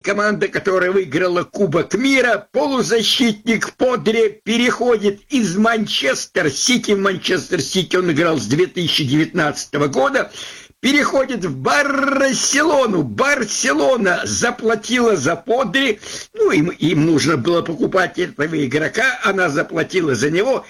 команда, которая выиграла Кубок мира, полузащитник Подри, переходит из Манчестер-Сити. В Манчестер-Сити он играл с 2019 года. Переходит в Барселону. Барселона заплатила за Подри. Им нужно было покупать этого игрока. Она заплатила за него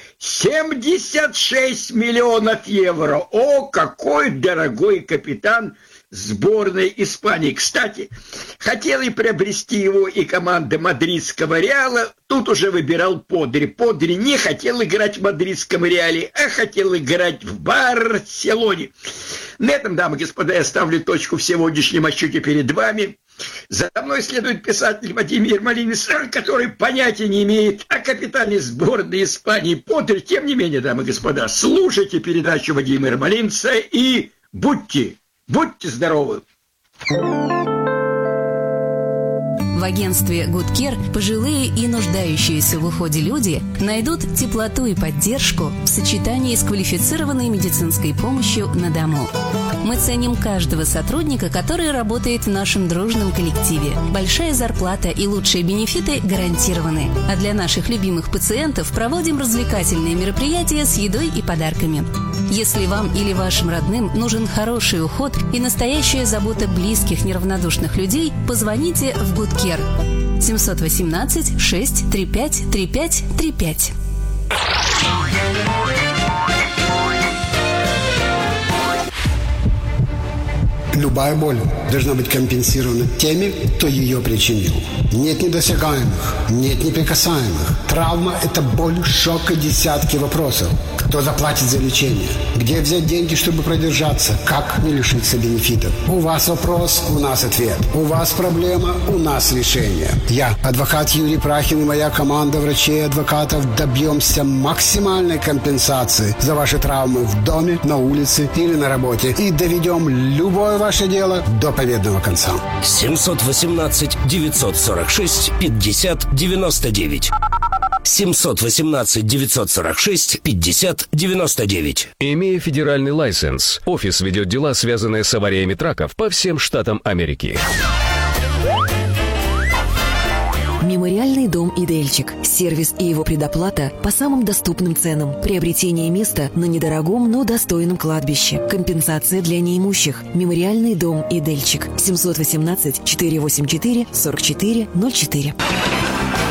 76 миллионов евро. О, какой дорогой капитан сборной Испании. Кстати, хотела и приобрести его и команда мадридского Реала. Тут уже выбирал Подри. Подри не хотел играть в мадридском Реале, а хотел играть в Барселоне. На этом, дамы и господа, я ставлю точку в сегодняшнем отчете перед вами. За мной следует писатель Вадим Ермолинец, который понятия не имеет о капитане сборной Испании Подри. Тем не менее, дамы и господа, слушайте передачу Вадима Ермолинца и будьте здоровы! В агентстве Good Care пожилые и нуждающиеся в уходе люди найдут теплоту и поддержку в сочетании с квалифицированной медицинской помощью на дому. Мы ценим каждого сотрудника, который работает в нашем дружном коллективе. Большая зарплата и лучшие бенефиты гарантированы. А для наших любимых пациентов проводим развлекательные мероприятия с едой и подарками. Если вам или вашим родным нужен хороший уход и настоящая забота близких неравнодушных людей, позвоните в Good Care 718 635 3535. Любая боль должна быть компенсирована теми, кто ее причинил. Нет недосягаемых, нет неприкасаемых. Травма – это боль, шок и десятки вопросов. Кто заплатит за лечение? Где взять деньги, чтобы продержаться? Как не лишиться бенефитов? У вас вопрос, у нас ответ. У вас проблема, у нас решение. Я, адвокат Юрий Прахин и моя команда врачей и адвокатов добьемся максимальной компенсации за ваши травмы в доме, на улице или на работе. И доведем любое ваше дело до победного конца. 718-946-50-99. 718-946-50-99. Имея федеральный лайсенс, офис ведет дела, связанные с авариями траков по всем штатам Америки. Мемориальный дом «Идельчик». Сервис и его предоплата по самым доступным ценам. Приобретение места на недорогом, но достойном кладбище. Компенсация для неимущих. Мемориальный дом «Идельчик». 718-484-4404.